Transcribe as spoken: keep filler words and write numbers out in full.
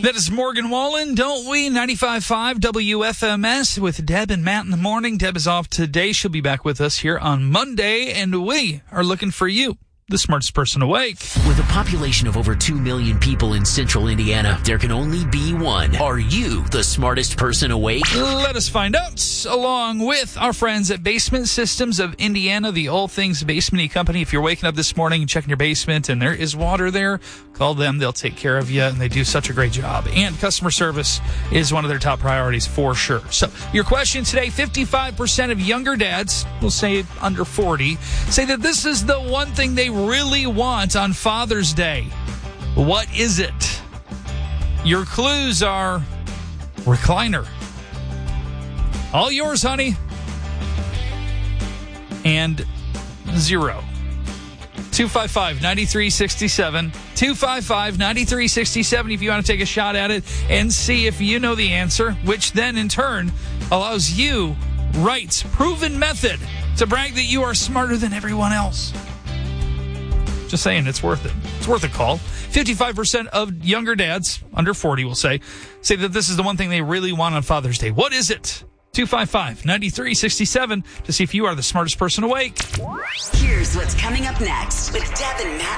That is Morgan Wallen, don't we? ninety-five point five W F M S with Deb and Matt in the morning. Deb is off today. She'll be back with us here on Monday, and we are looking for you, the smartest person awake. With a population of over two million people in central Indiana, there can only be one. Are you the smartest person awake? Let us find out, along with our friends at Basement Systems of Indiana, the all things basement-y company. If you're waking up this morning and checking your basement and there is water there, call them. They'll take care of you, and they do such a great job. And customer service is one of their top priorities for sure. So your question today, fifty-five percent of younger dads, we'll say under forty, say that this is the one thing they really want on Father's Day. What is it? Your clues are recliner. All yours, honey. And zero. two five five, nine three six seven. two five five, nine three six seven if you want to take a shot at it and see if you know the answer, which then in turn allows you, Wright's proven method, to brag that you are smarter than everyone else. Just saying, it's worth it. It's worth a call. fifty-five percent of younger dads, under forty will say, say that this is the one thing they really want on Father's Day. What is it? two five five, nine three six seven to see if you are the smartest person awake. Here's what's coming up next with Deb and Matt.